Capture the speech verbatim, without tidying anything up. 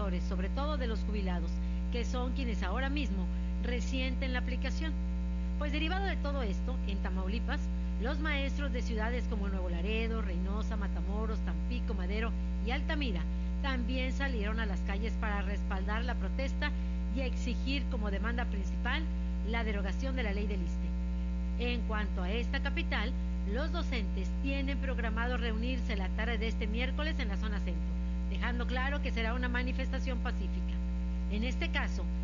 sectores, sobre todo de los jubilados, que son quienes ahora mismo resienten la aplicación. Pues derivado de todo esto, en Tamaulipas, los maestros de ciudades como Nuevo Laredo, Reynosa, Matamoros, Tampico, Madero y Altamira también salieron a las calles para respaldar la protesta y exigir como demanda principal la derogación de la ley del ISSSTE. En cuanto a esta capital, los docentes tienen programado reunirse la tarde de este miércoles en la zona centro, dejando claro que será una manifestación pacífica. En este caso,